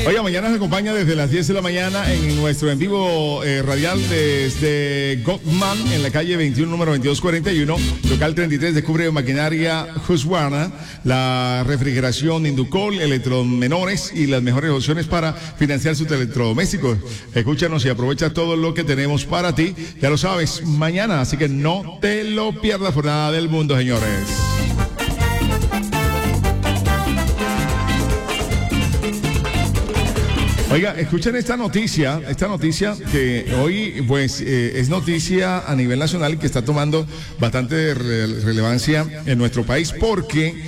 Oiga, mañana nos acompaña desde las 10 de la mañana en nuestro en vivo radial desde Gottman, en la calle 21, número 2241, local 33, descubre maquinaria Husqvarna, la refrigeración Inducol, electromenores y las mejores opciones para financiar sus electrodomésticos. Escúchanos y aprovecha todo lo que tenemos para ti. Ya lo sabes, mañana, así que no te lo pierdas por nada del mundo, señores. Oiga, escuchen esta noticia que hoy pues es noticia a nivel nacional y que está tomando bastante relevancia en nuestro país porque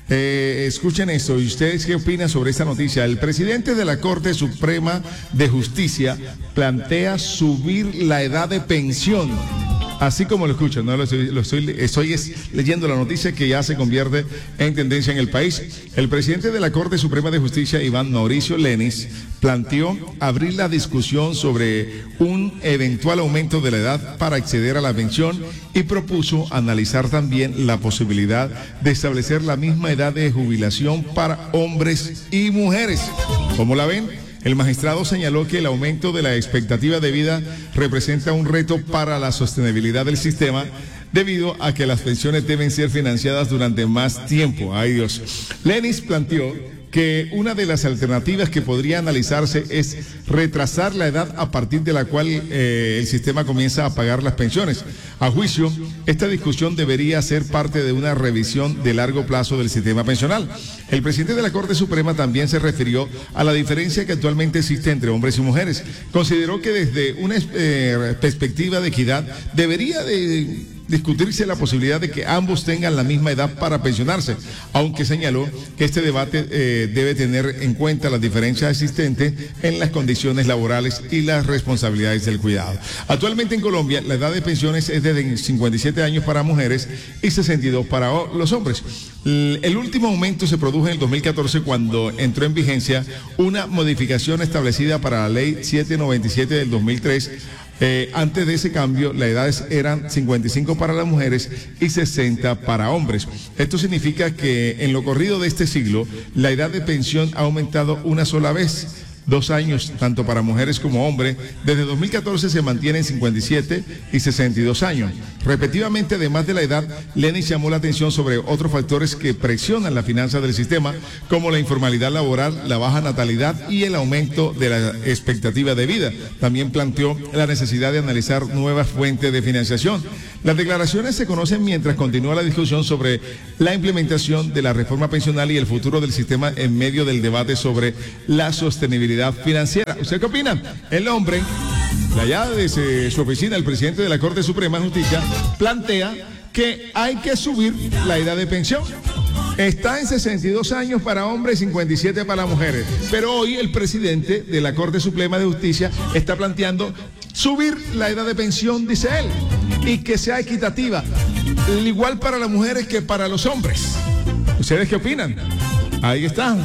escuchen esto, ¿y ustedes qué opinan sobre esta noticia? El presidente de la Corte Suprema de Justicia plantea subir la edad de pensión. Así como lo escuchan, no estoy leyendo la noticia que ya se convierte en tendencia en el país. El presidente de la Corte Suprema de Justicia, Iván Mauricio Lenis, planteó abrir la discusión sobre un eventual aumento de la edad para acceder a la pensión y propuso analizar también la posibilidad de establecer la misma edad de jubilación para hombres y mujeres. ¿Cómo la ven? El magistrado señaló que el aumento de la expectativa de vida representa un reto para la sostenibilidad del sistema debido a que las pensiones deben ser financiadas durante más tiempo. ¡Ay, Dios! Lenis planteó que una de las alternativas que podría analizarse es retrasar la edad a partir de la cual el sistema comienza a pagar las pensiones. A juicio, esta discusión debería ser parte de una revisión de largo plazo del sistema pensional. El presidente de la Corte Suprema también se refirió a la diferencia que actualmente existe entre hombres y mujeres. Consideró que desde una perspectiva de equidad debería de discutirse la posibilidad de que ambos tengan la misma edad para pensionarse, aunque señaló que este debate debe tener en cuenta las diferencias existentes en las condiciones laborales y las responsabilidades del cuidado. Actualmente en Colombia la edad de pensiones es de 57 años para mujeres y 62 para los hombres. El último aumento se produjo en el 2014 cuando entró en vigencia una modificación establecida para la ley 797 del 2003. Antes de ese cambio, las edades eran 55 para las mujeres y 60 para hombres. Esto significa que en lo corrido de este siglo, la edad de pensión ha aumentado una sola vez. 2 años, tanto para mujeres como hombres. Desde 2014 se mantienen 57 y 62 años. Repetidamente, además de la edad, Lenis llamó la atención sobre otros factores que presionan las finanzas del sistema, como la informalidad laboral, la baja natalidad y el aumento de la expectativa de vida. También planteó la necesidad de analizar nuevas fuentes de financiación. Las declaraciones se conocen mientras continúa la discusión sobre la implementación de la reforma pensional y el futuro del sistema en medio del debate sobre la sostenibilidad financiera. ¿Usted qué opina? El hombre, de allá desde su oficina, el presidente de la Corte Suprema de Justicia, plantea que hay que subir la edad de pensión. Está en 62 años para hombres y 57 para mujeres. Pero hoy el presidente de la Corte Suprema de Justicia está planteando subir la edad de pensión, dice él, y que sea equitativa, igual para las mujeres que para los hombres. ¿Ustedes qué opinan? Ahí están.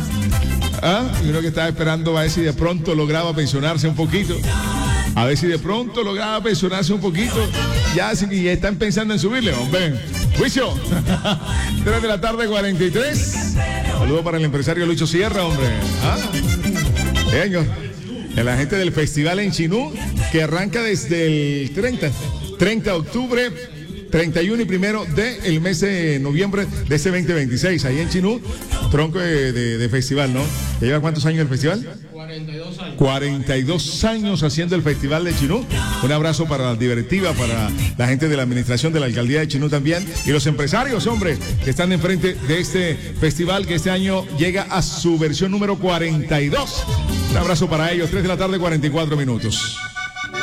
Yo creo que estaba esperando a ver si de pronto lograba pensionarse un poquito. A ver si de pronto lograba pensionarse un poquito. Ya, si ya están pensando en subirle, hombre. Juicio. 3 de la tarde, 43. Saludo para el empresario Lucho Sierra, hombre. Venga. La gente del festival en Chinú, que arranca desde el 30 de octubre, 31 y 1 del mes de noviembre de este 2026, ahí en Chinú, tronco de festival, ¿no? ¿Ya lleva cuántos años el festival? 42 años. 42 años haciendo el festival de Chinú. Un abrazo para la directiva, para la gente de la administración de la alcaldía de Chinú también, y los empresarios, hombre, que están enfrente de este festival que este año llega a su versión número 42. Un abrazo para ellos, 3 de la tarde, 44 minutos.